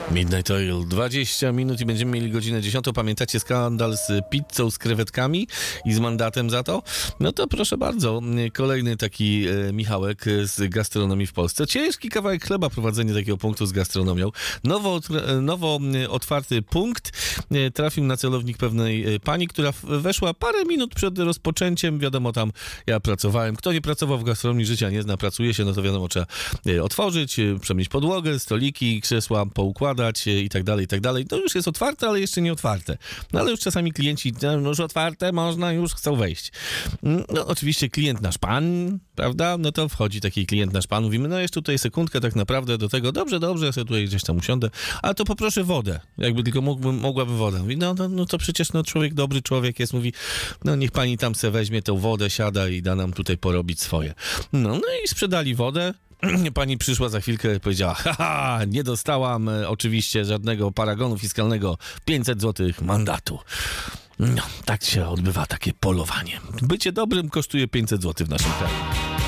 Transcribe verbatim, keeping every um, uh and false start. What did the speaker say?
Midnight Oil, dwadzieścia minut i będziemy mieli godzinę dziesiątą. Pamiętacie skandal z pizzą, z krewetkami i z mandatem za to? No to proszę bardzo, kolejny taki e, Michałek z gastronomii w Polsce. Ciężki kawałek chleba prowadzenie takiego punktu z gastronomią. Nowo, nowo otwarty punkt e, trafił na celownik pewnej e, pani, która weszła parę minut przed rozpoczęciem. Wiadomo, tam ja pracowałem. Kto nie pracował w gastronomii, życia nie zna, pracuje się, no to wiadomo, trzeba e, otworzyć, e, przemieść podłogę, stoliki, krzesła poukładać i tak dalej, i tak dalej. To już jest otwarte, ale jeszcze nie otwarte. No ale już czasami klienci, no już otwarte, można, już chcą wejść. No oczywiście klient nasz pan, prawda? No to wchodzi taki klient nasz pan, mówimy, no jeszcze tutaj sekundkę tak naprawdę do tego, dobrze, dobrze, ja sobie tutaj gdzieś tam usiądę, ale to poproszę wodę, jakby tylko mógłbym, mogłaby wodę. Mówi, no, no, no to przecież no człowiek, dobry człowiek jest, mówi, no niech pani tam se weźmie tę wodę, siada i da nam tutaj porobić swoje. No, no i sprzedali wodę. Pani przyszła za chwilkę i powiedziała, haha, nie dostałam e, oczywiście żadnego paragonu fiskalnego, pięćset złotych mandatu. No, tak się odbywa takie polowanie. Bycie dobrym kosztuje pięćset złotych w naszym kraju.